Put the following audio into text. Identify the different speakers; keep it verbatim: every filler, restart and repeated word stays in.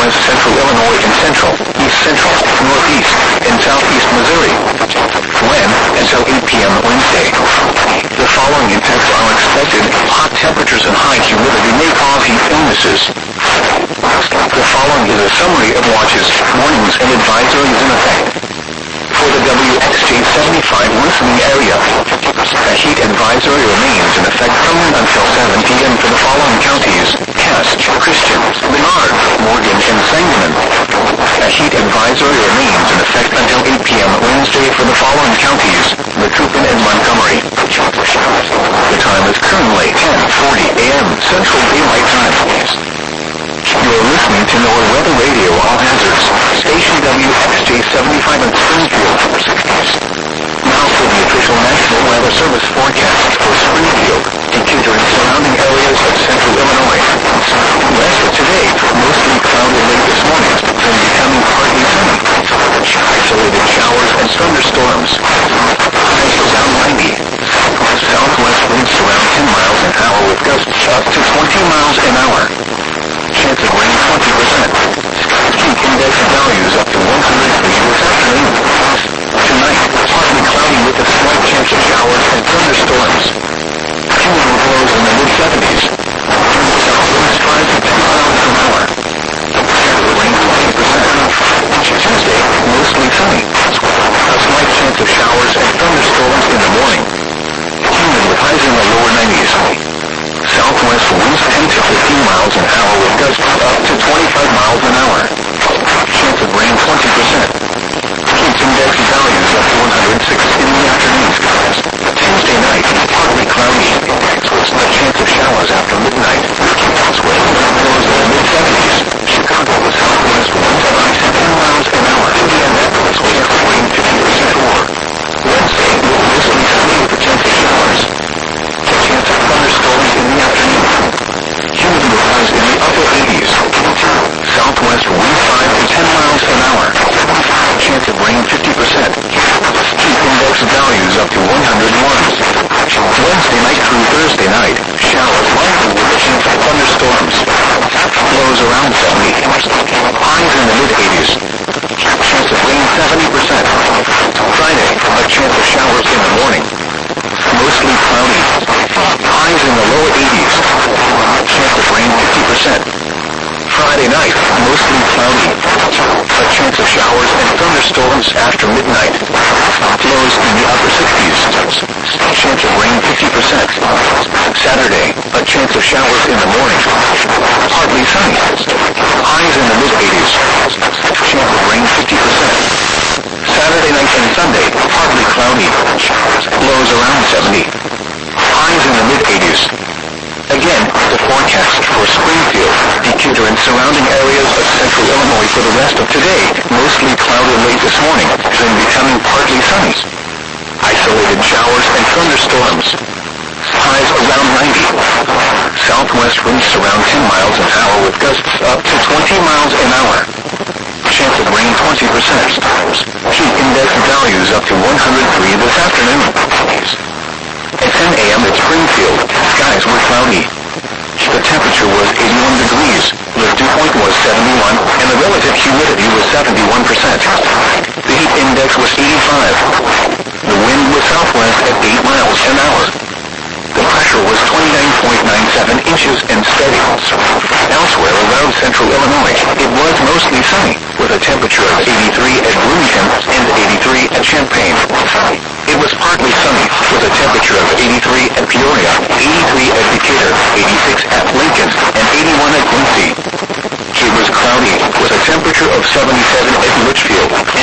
Speaker 1: west central Illinois and central, east central, northeast, and southeast Missouri. When? Until eight p.m. Wednesday. The following effects are expected. Hot temperatures and high humidity may cause heat illnesses. The following is a summary of watches, warnings, and advisories in effect. For the W X J seventy-five listening area, a heat advisory remains in effect from noon until seven p.m. for the following counties: Cass, Christian, Menard, Morgan, and Sangamon. A heat advisory remains in effect until eight p.m. Wednesday for the following counties: Macoupin and Montgomery. The time is currently ten forty a.m. Central Daylight Time. You are listening to NOAA Weather Radio All Hazards, Station W X J seventy-five in Springfield. Now for the official National Weather Service forecast for Springfield, Decatur, and surrounding areas of central Illinois. West for today, mostly cloudy late this morning, then becoming partly sunny. Isolated showers and thunderstorms. Highs around ninety. Southwest winds around ten miles an hour with gusts up to twenty miles an hour. Chance of rain twenty percent. Heat index values up to one hundred three this afternoon. Tonight, partly cloudy with a slight chance of showers and thunderstorms. Humidity lows in the mid seventies. Southwest five to ten miles an hour. Chance of rain twenty percent. Tuesday, mostly sunny. A slight chance of showers and thunderstorms in the morning. Humid with highs in the lower nineties. Southwest winds ten to fifteen miles an hour with gusts up to twenty-five miles an hour. Chance of rain twenty percent. Heat index values up to one hundred six in the afternoon. Tuesday night, partly cloudy. A chance of showers after midnight. Elsewhere, lows in the mid seventies. Chicago, southwest winds five to ten miles an hour. Indianapolis, chance of rain fifty percent or. Wednesday, mostly sunny with a chance of showers. Chance of thunderstorms in the afternoon. Humidity highs in the upper eighties. Southwest winds five to ten miles an hour. Chance of rain fifty percent. Heat index values up to one hundred one. Wednesday night through Thursday night, showers likely with a chance of thunderstorms. Lows around seventy. Highs in the mid eighties. Chance of rain seventy percent. Friday, a chance of showers in the morning. Mostly cloudy. Highs in the lower eighties. Chance of rain fifty percent. Friday night, mostly cloudy. A chance of showers and thunderstorms after midnight. Lows in the upper sixties. Chance of rain fifty percent. Saturday, a chance of showers in the morning. Partly sunny. Highs in the mid eighties. Chance of rain fifty percent. Saturday night and Sunday, partly cloudy. Lows around seventy. Highs in the mid eighties. Again, the forecast for Springfield, Decatur, and surrounding areas of central Illinois for the rest of today, mostly cloudy late this morning, then becoming partly sunny. Isolated showers and thunderstorms. Highs around ninety. Southwest winds around ten miles an hour with gusts up to twenty miles an hour. Chance of rain twenty percent. Heat index values up to one hundred three this afternoon. At ten a.m. at Springfield, skies were cloudy. The temperature was eighty-one degrees, the dew point was seventy-one, and the relative humidity was seventy-one percent. The heat index was eighty-five. The wind was southwest at eight miles an hour. The pressure was twenty-nine point nine seven inches and steady. Elsewhere around central Illinois, it was mostly sunny, with a temperature of eighty-three at Bloomington and eighty-three at Champaign. It was partly sunny, with a temperature of eighty-three at Peoria, eighty-three at Decatur, eighty-six at Lincoln, and eighty-one at Quincy. It was cloudy, with a temperature of seventy-seven at Litchfield,